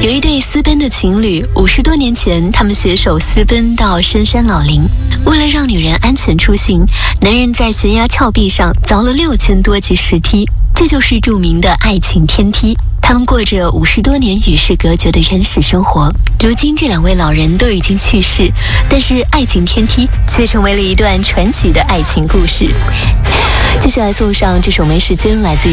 有一对私奔的情侣，50多年前，他们携手私奔到深山老林。为了让女人安全出行，男人在悬崖峭壁上凿了6000多级石梯，这就是著名的爱情天梯。他们过着50多年与世隔绝的原始生活。如今这2位老人都已经去世，但是爱情天梯却成为了一段传奇的爱情故事。接下来送上这首《没时间》，来自于